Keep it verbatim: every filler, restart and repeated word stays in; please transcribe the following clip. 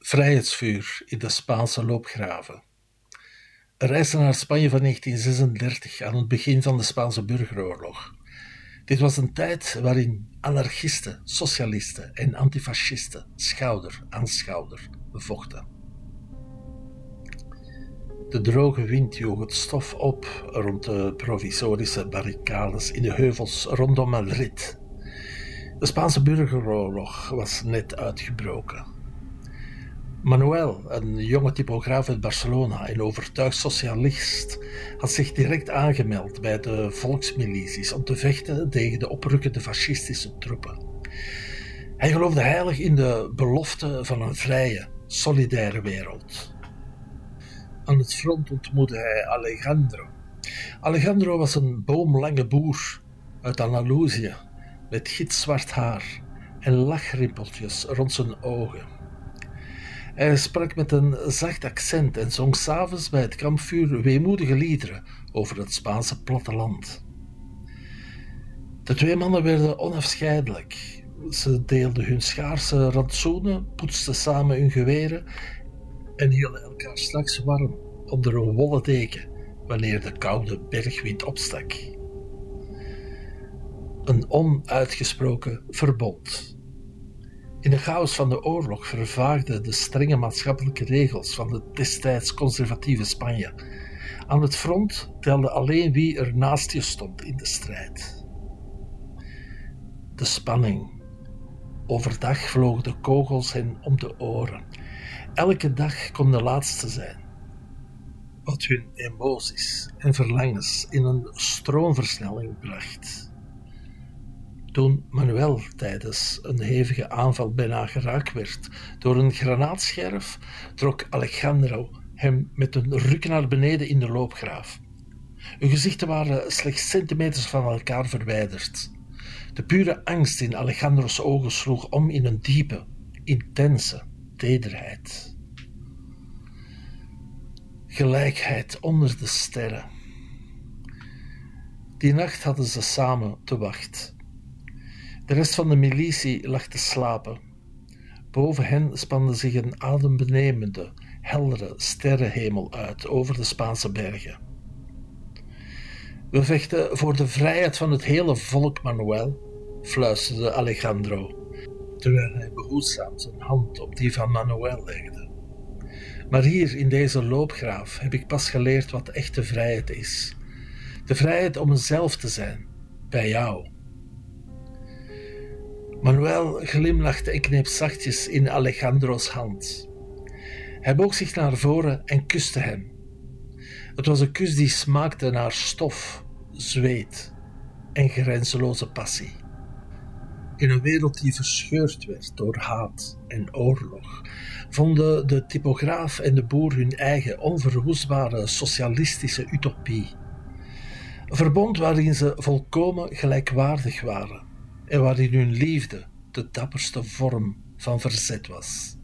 Vrijheidsvuur in de Spaanse loopgraven. Een reis naar Spanje van negentien zesendertig, aan het begin van de Spaanse burgeroorlog. Dit was een tijd waarin anarchisten, socialisten en antifascisten schouder aan schouder vochten. De droge wind joeg het stof op rond de provisorische barricades in de heuvels rondom Madrid. De Spaanse burgeroorlog was net uitgebroken. Manuel, een jonge typograaf uit Barcelona en overtuigd socialist, had zich direct aangemeld bij de volksmilities om te vechten tegen de oprukkende fascistische troepen. Hij geloofde heilig in de belofte van een vrije, solidaire wereld. Aan het front ontmoette hij Alejandro. Alejandro was een boomlange boer uit Andalusië met gitzwart haar en lachrimpeltjes rond zijn ogen. Hij sprak met een zacht accent en zong 's avonds bij het kampvuur weemoedige liederen over het Spaanse platteland. De twee mannen werden onafscheidelijk. Ze deelden hun schaarse rantsoenen, poetsten samen hun geweren en hielden elkaar straks warm onder een wollen deken wanneer de koude bergwind opstak. Een onuitgesproken verbond. In de chaos van de oorlog vervaagden de strenge maatschappelijke regels van het destijds conservatieve Spanje. Aan het front telde alleen wie er naast je stond in de strijd. De spanning. Overdag vlogen de kogels hen om de oren. Elke dag kon de laatste zijn. Wat hun emoties en verlangens in een stroomversnelling bracht. Toen Manuel tijdens een hevige aanval bijna geraakt werd door een granaatscherf, trok Alejandro hem met een ruk naar beneden in de loopgraaf. Hun gezichten waren slechts centimeters van elkaar verwijderd. De pure angst in Alejandro's ogen sloeg om in een diepe, intense tederheid. Gelijkheid onder de sterren. Die nacht hadden ze samen te wacht. De rest van de militie lag te slapen. Boven hen spande zich een adembenemende, heldere sterrenhemel uit over de Spaanse bergen. We vechten voor de vrijheid van het hele volk, Manuel, fluisterde Alejandro, terwijl hij behoedzaam zijn hand op die van Manuel legde. Maar hier in deze loopgraaf heb ik pas geleerd wat echte vrijheid is. De vrijheid om mezelf te zijn, bij jou. Manuel glimlachte en kneep zachtjes in Alejandro's hand. Hij boog zich naar voren en kuste hem. Het was een kus die smaakte naar stof, zweet en grenzeloze passie. In een wereld die verscheurd werd door haat en oorlog, vonden de typograaf en de boer hun eigen onverwoestbare socialistische utopie. Een verbond waarin ze volkomen gelijkwaardig waren en waarin hun liefde de dapperste vorm van verzet was.